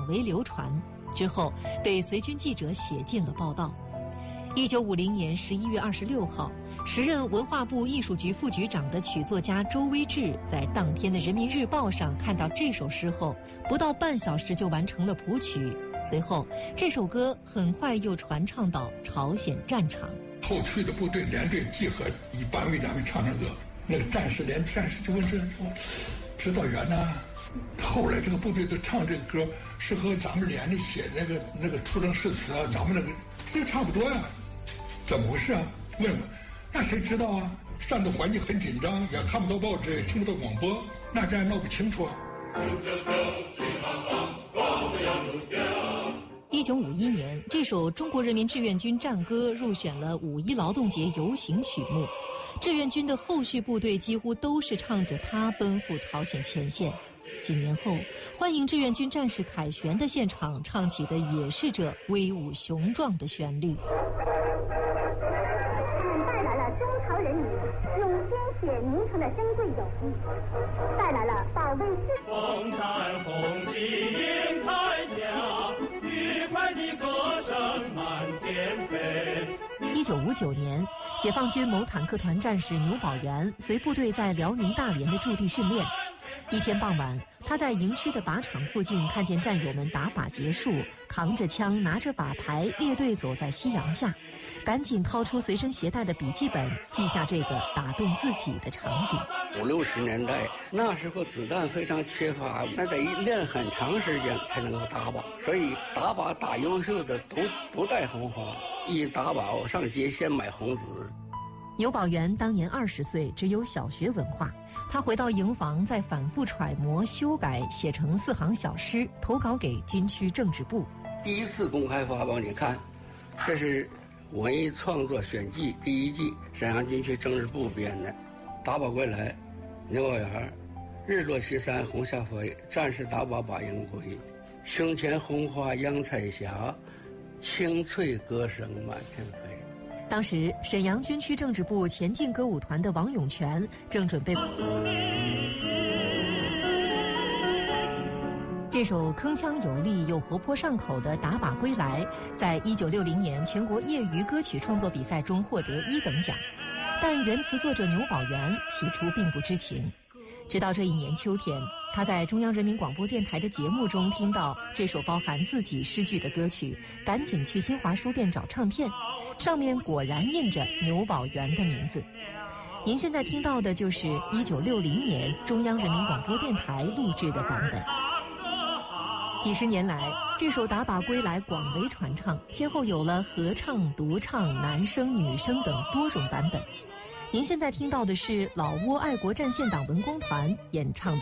为流传，之后被随军记者写进了报道。1950年11月26号，时任文化部艺术局副局长的曲作家周威志在当天的《人民日报》上看到这首诗后，不到半小时就完成了谱曲。随后，这首歌很快又传唱到朝鲜战场。 后去的部队连队集合，以班为单位唱这歌，那个战士就问说：“指导员呢？”后来这个部队都唱这个歌，是和咱们连里写那个出征誓词啊，咱们这差不多呀。怎么回事啊？问我，那谁知道啊？战斗环境很紧张，也看不到报纸，也听不到广播，那咱也闹不清楚啊。 1951年，这首中国人民志愿军战歌入选了5·1劳动节游行曲目。志愿军的后续部队几乎都是唱着它奔赴朝鲜前线。几年后，欢迎志愿军战士凯旋的现场唱起的也是这威武雄壮的旋律。 带来了中朝人民用鲜血凝成的珍贵友谊，带来了保卫世红山红喜迎彩霞，愉快的歌声满天飞。 1959年，解放军某坦克团战士牛宝元随部队在辽宁大连的驻地训练。一天傍晚，他在营区的靶场附近看见战友们打靶结束，扛着枪拿着靶牌列队走在夕阳下，赶紧掏出随身携带的笔记本，记下这个打动自己的场景。 50、60年代那时候子弹非常缺乏，那得练很长时间才能够打靶，所以打靶打优秀的都不带红花，一打靶我上街先买红纸。 牛宝元当年20岁，只有小学文化。他回到营房，再反复揣摩、修改，写成4行小诗，投稿给军区政治部。 第一次公开发表，你看，这是文艺创作选季第1季，沈阳军区政治部编的。打靶归来，牛宝元，日落西山红霞飞，战士打靶把营归，胸前红花扬彩霞，清脆歌声满天飞。 当时，沈阳军区政治部前进歌舞团的王永全正准备这首铿锵有力又活泼上口的《打靶归来》，在1960年全国业余歌曲创作比赛中获得1等奖，但原词作者牛宝元起初并不知情。直到这一年秋天，他在中央人民广播电台的节目中听到这首包含自己诗句的歌曲，赶紧去新华书店找唱片，上面果然印着牛宝元的名字。您现在听到的就是1960年中央人民广播电台录制的版本。几十年来，这首《打靶归来》广为传唱，先后有了合唱、独唱、男声、女声等多种版本。您现在听到的是老挝爱国战线党文工团演唱的